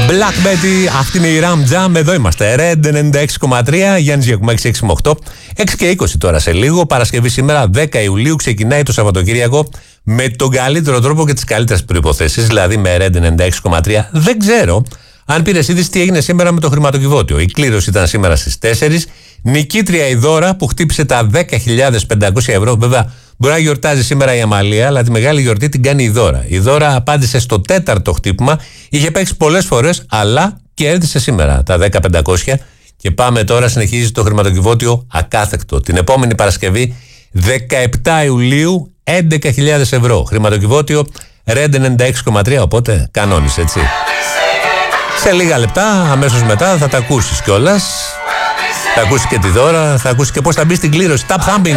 Black Betty, αυτή είναι η Ram Jam. Εδώ είμαστε. Red 96,3. Γιάννης Γιακουμάκης 6 με 8. 6 και 20 τώρα σε λίγο. Παρασκευή σήμερα 10 Ιουλίου. Ξεκινάει το Σαββατοκύριακο με τον καλύτερο τρόπο και τις καλύτερες προϋποθέσεις. Δηλαδή με Red 96,3. Δεν ξέρω αν πήρες είδηση τι έγινε σήμερα με το χρηματοκιβώτιο. Η κλήρωση ήταν σήμερα στις 4. Νικήτρια η Δώρα που χτύπησε τα 10.500 ευρώ. Βέβαια, μπορεί να γιορτάζει σήμερα η Αμαλία, αλλά τη μεγάλη γιορτή την κάνει η Δώρα. Η Δώρα απάντησε στο 4ο χτύπημα. Είχε παίξει πολλές φορές, αλλά κέρδισε σήμερα τα 10.500. Και πάμε τώρα, συνεχίζει το χρηματοκιβώτιο ακάθεκτο. Την επόμενη Παρασκευή, 17 Ιουλίου, 11.000 ευρώ. Χρηματοκιβώτιο Red 96,3, οπότε κανόνισε, έτσι. Σε λίγα λεπτά, αμέσως μετά, θα τα ακούσεις κιόλας. Θα ακούσεις και τη Δώρα, θα ακούσεις και πώς θα μπει στην κλήρωση. Tap thumping.